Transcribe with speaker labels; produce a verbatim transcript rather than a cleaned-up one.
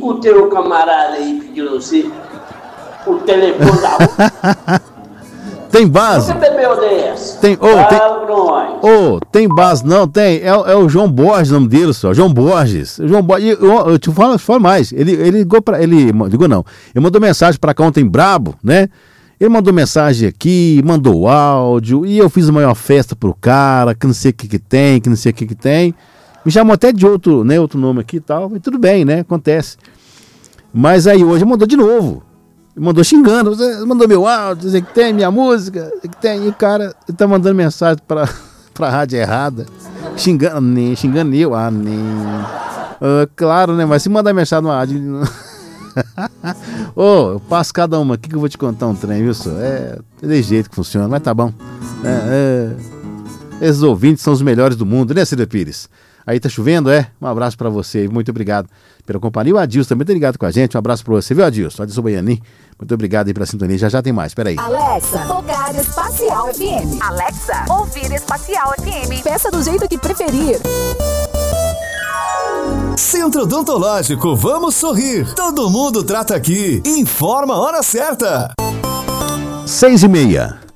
Speaker 1: escutei o camarada aí pedindo você o telefone da rua.
Speaker 2: Tem base?
Speaker 1: Você bebeu dessa?
Speaker 2: Tem, oh, tem, oh, tem base, não, tem. É, é o João Borges, o nome dele, só. João Borges. João Borges, eu, eu te falo, falo mais. Ele, ele ligou pra. Ele ligou, não. Ele mandou mensagem pra cá ontem brabo, né? Ele mandou mensagem aqui, mandou áudio, e eu fiz a maior festa pro cara, que não sei o que que tem, que não sei o que que tem. Me chamou até de outro, né, outro nome aqui e tal, e tudo bem, né? Acontece. Mas aí hoje mandou de novo. Mandou xingando, você mandou meu áudio, dizer que tem minha música, que tem, e o cara tá mandando mensagem pra, pra rádio errada, xingando, nem, xingando eu, ah, nem. Uh, claro, né, mas se mandar mensagem numa rádio. Ô, oh, eu passo cada uma aqui que eu vou te contar um trem, viu, senhor? É desse jeito que funciona, mas tá bom. É, é, esses ouvintes são os melhores do mundo, né, Cida Pires? Aí tá chovendo, é? Um abraço pra você, muito obrigado pela companhia. O Adilson também tá ligado com a gente, um abraço pra você, viu, Adilson? Adilson Baianin, muito obrigado aí pela sintonia, já já tem mais, peraí.
Speaker 3: Alexa, tocar Espacial F M.
Speaker 4: Alexa, ouvir Espacial F M.
Speaker 3: Peça do jeito que preferir.
Speaker 5: Centro Odontológico, vamos sorrir. Todo mundo trata aqui. Informa a hora certa.
Speaker 2: Seis e meia.